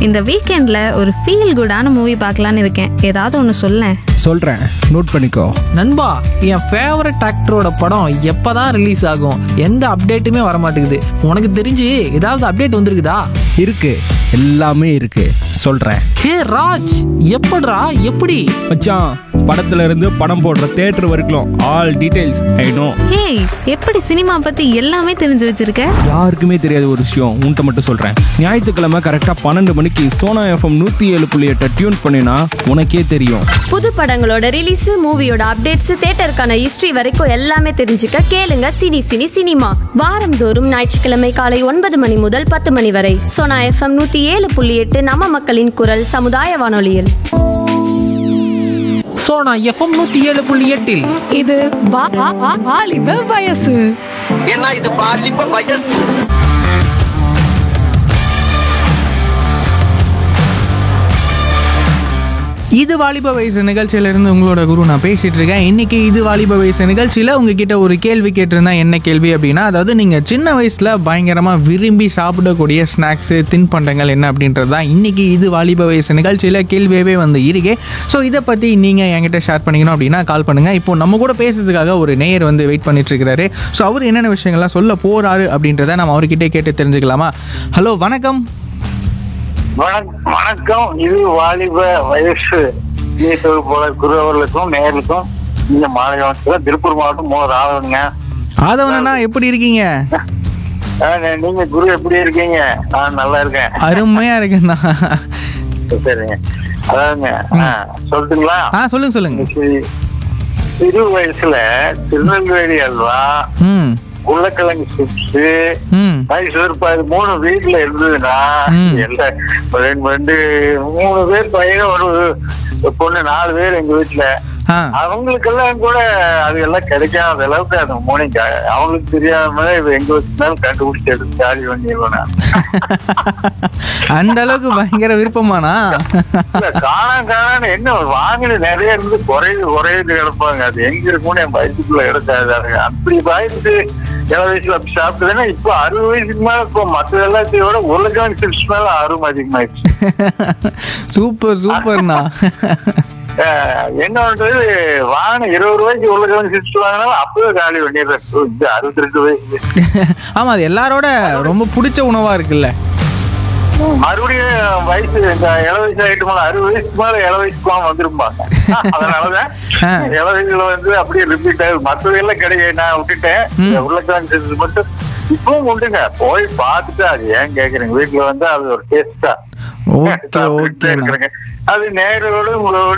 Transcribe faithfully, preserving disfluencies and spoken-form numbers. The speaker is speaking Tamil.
இந்த வீக்கெண்ட்ல ஒரு ஃபீல் குடான மூவி பார்க்கலான்னு இருக்கேன். ஏதாவது ஒன்று சொல்லேன். சொல்றேன், நோட் பண்ணிக்கோ. நண்பா, என் ஃபேவரட் ஆக்டரோட படம் எப்பதான் ரிலீஸ் ஆகும்? எந்த அப்டேட்டுமே வர மாட்டேங்குது. உனக்கு தெரிஞ்சு ஏதாவது அப்டேட் வந்திருக்குதா? இருக்கு, எல்லாமே இருக்கு, சொல்றேன். ஹே ராஜ், எப்படிடா? எப்படி மச்சான், படத்துல இருந்து படம் போடுற தியேட்டர் வரைக்கும் ஆல் டீடைல்ஸ் ஐ நோ. ஏய், எப்படி சினிமா பத்தி எல்லாமே தெரிஞ்சு வச்சிருக்க? யாருக்குமே தெரியாத ஒரு விஷயம் உன்கிட்ட மட்டும் சொல்றேன். ஞாயிற்றுக்கிழமை கரெக்டா பன்னெண்டு மணிக்கு சோனா எஃப்எம் நூத்தி ஏழு புள்ளி எட்டை டியூன் பண்ணினா உனக்கே தெரியும். புது படங்களோட ரிலீஸ், மூவியோட அப்டேட்ஸ், தியேட்டருக்கான ஹிஸ்டரி வரைக்கும் எல்லாமே தெரிஞ்சுக்க கேளுங்க சினி சினி சினிமா. வாரந்தோறும் ஞாயிற்றுக்கிழமை காலை ஒன்பது மணி முதல் பத்து மணி வரை சோனா எஃப்எம் நூத்தி ஏழு புள்ளி எட்டு நம்ம மக்களின் குரல் சமுதாய வானொலியில். சோனா எஃப்எம் நூத்தி ஏழு புள்ளி எட்டில் இது வா- வா- வா- வாலிப வயசு. ஏன்னா இது பாலிப்ப வயசு. இது வாலிப வயசு நிகழ்ச்சியிலிருந்து உங்களோட குரு நான் பேசிட்டு இருக்கேன். இன்னைக்கு இது வாலிப வயசு நிகழ்ச்சியில் உங்ககிட்ட ஒரு கேள்வி கேட்டிருந்தேன். என்ன கேள்வி அப்படின்னா, அதாவது நீங்கள் சின்ன வயசில் பயங்கரமாக விரும்பி சாப்பிடக்கூடிய ஸ்நாக்ஸு, தின்பண்டங்கள் என்ன அப்படின்றது தான் இன்னைக்கு இது வாலிப வயசு நிகழ்ச்சியில் கேள்வியவே வந்து இருக்கே. ஸோ இதை பற்றி நீங்கள் என்கிட்ட ஷேர் பண்ணிக்கணும் அப்படின்னா கால் பண்ணுங்கள். இப்போ நம்ம கூட பேசுறதுக்காக ஒரு நேயர் வந்து வெயிட் பண்ணிட்டு இருக்கிறாரு. ஸோ அவர் என்னென்ன விஷயங்கள்லாம் சொல்ல போகிறாரு அப்படின்றத நம்ம அவர்கிட்டே கேட்டு தெரிஞ்சுக்கலாமா? ஹலோ, வணக்கம். வணக்கம். இது வாலிப வயசு போல குரு அவர்களுக்கும் நேர்களுக்கும் இந்த மாலை வணக்கம். திருப்பூர் மாவட்டம் மூணு ஆதவனுங்க. ஆதவனா, எப்படி இருக்கீங்க? நீங்க குரு எப்படி இருக்கீங்க? நான் நல்லா இருக்கேன். அருமையா இருக்கேண்ணா. சரிங்க. அதாவதுங்க, சொல்லுங்களா? ஆ, சொல்லுங்க சொல்லுங்க. சிறு வயசுல திருநெல்வேலி அல்வா, ம் உருளைக்கிழங்கு சிப்ஸ், ம் மைசூர் பாது மூணு வீட்டுல இருந்ததுன்னா எல்லா ரெண்டு ரெண்டு மூணு பேர் பையன், ஒரு பொண்ணு, நாலு பேர் எங்க வீட்டுல. ஆ அவங்களுக்கெல்லாம் கூட அது எல்லாம் கிடைக்காத அளவுக்கு அது மூணைங்க அவங்களுக்கு தெரியாம எங்க வச்சுனாலும் கண்டுபிடிச்சு எடுத்து காலி பண்ணிடுவேன். அந்த அளவுக்கு பயங்கர விருப்பமானா? காணா காணான்னு என்ன வாங்கின நிறைய இருந்து குறையுது குறையுது கிடப்பாங்க. அது எங்க இருக்கும்னு என் வயசுக்குள்ள எடுக்காது. அப்படி பயந்து ஏழு வயசுல அப்படி சாப்பிட்டதுன்னா இப்போ அறுபது வயசுக்கு மேல இப்போ மற்ற எல்லாத்தையோட உருளைக்கிழங்கு சிப்ஸ் மேல ஆர்வம் அதிகமாயிடுச்சு. சூப்பர் சூப்பர்ண்ணா. என்ன பண்றது, வாங்கின இருபது ரூபாய்க்கு உருளைக்கிழங்கு சிப்ஸ் வாங்கினாலும் அப்பவே காலி பண்ணிடுறேன். அறுபத்தி ரெண்டு வயசு. ஆமா, அது எல்லாரோட ரொம்ப பிடிச்ச உணவா இருக்குல்ல. மறுபடியும் வயசு இந்த இள வயசு ஆயிட்டு மேல அறுபது வயசுக்கு மேல இள வயசுக்கு வந்துருப்பாங்க. அதனாலதான் இள வயசுல வந்து அப்படியே ரிப்பீட் ஆகுது. மற்றதெல்லாம் கிடையாது, நான் விட்டுட்டேன். உருளைக்கிழங்கு சிப்ஸ் மட்டும் இப்பவும் உண்டுங்க. போய் பார்த்துட்டு அது ஏன் கேக்குறீங்க, வீட்டுல வந்து அது ஒரு டேஸ்டா ஓகே ஓகே. அது நேரோட உங்களோட